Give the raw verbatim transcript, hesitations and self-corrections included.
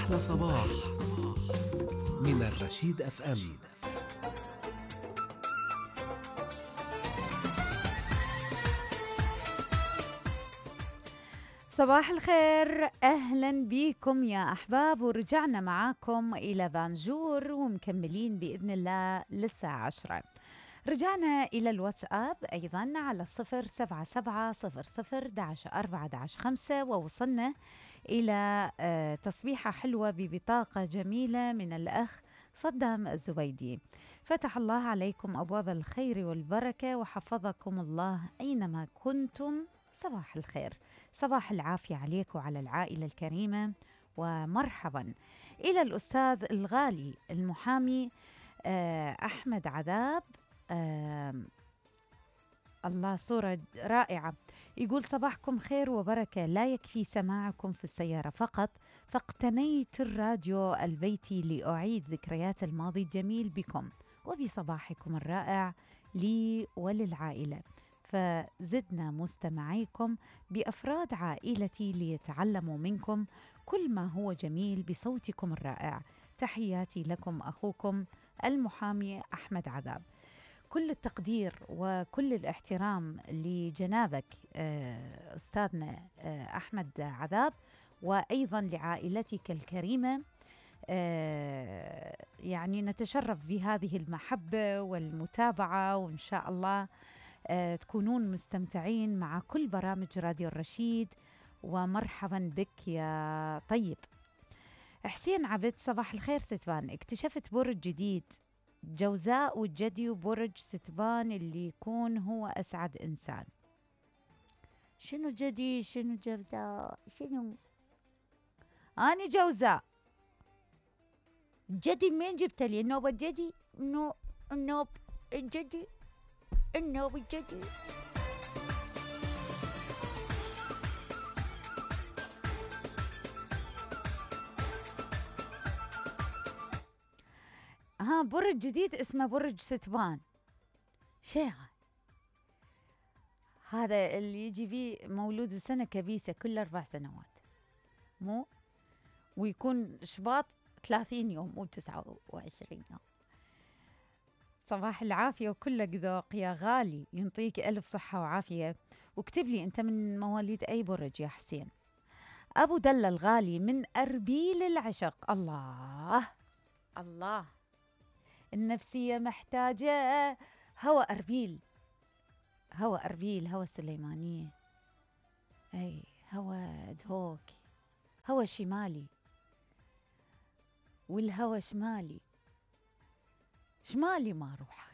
أحلى صباح من الرشيد اف ام. صباح الخير، أهلا بكم يا أحباب، ورجعنا معاكم إلى بانجور ومكملين بإذن الله للساعة عشرة. رجعنا إلى الواتساب أيضا على صفر سبعة سبعة صفر صفر داش أربعة داش خمسة، ووصلنا إلى آه تصبيحة حلوة ببطاقة جميلة من الأخ صدام الزبيدي. فتح الله عليكم أبواب الخير والبركة وحفظكم الله أينما كنتم. صباح الخير، صباح العافية عليك وعلى العائلة الكريمة، ومرحبا. إلى الأستاذ الغالي المحامي آه أحمد عذاب. آه الله، صورة رائعة. يقول صباحكم خير وبركة، لا يكفي سماعكم في السيارة فقط، فاقتنيت الراديو البيتي لأعيد ذكريات الماضي الجميل بكم وبصباحكم الرائع لي وللعائلة، فزدنا مستمعيكم بأفراد عائلتي ليتعلموا منكم كل ما هو جميل بصوتكم الرائع. تحياتي لكم أخوكم المحامي أحمد عذاب. كل التقدير وكل الاحترام لجنابك أستاذنا أحمد عذاب، وأيضا لعائلتك الكريمة. يعني نتشرف بهذه المحبة والمتابعة، وإن شاء الله تكونون مستمتعين مع كل برامج راديو الرشيد، ومرحبا بك يا طيب. حسين عبد، صباح الخير ستبان، اكتشفت برج جديد، جوزاء والجدي وبرج ستبان اللي يكون هو أسعد إنسان. شنو جدي شنو جوزاء شنو؟ أنا جوزاء. جدي مين جبت لي النوبة؟ جدي نو النوب الجدي النوب الجدي. ها، برج جديد اسمه برج ستبان. شيعة هذا اللي يجي بيه مولود بسنة كبيسة كل أربع سنوات، مو ويكون شباط ثلاثين يوم مو تسعة وعشرين يوم. صباح العافية وكلك ذوق يا غالي، ينطيك ألف صحة وعافية. واكتب لي أنت من مواليد أي برج يا حسين. أبو دلة الغالي من أربيل العشق. الله الله، النفسية محتاجة هوى أربيل، هوى أربيل، هوى السليمانية، أي هوى دهوك، هوى شمالي، والهوى شمالي، شمالي ما روح.